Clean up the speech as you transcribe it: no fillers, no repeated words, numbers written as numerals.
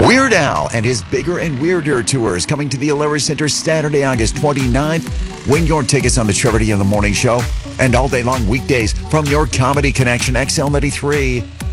Weird Al and his Bigger and Weirder tours coming to the Alerus Center Saturday, August 29th. Win your tickets on the Trevor D in the Morning Show and all day long weekdays from your Comedy Connection XL93.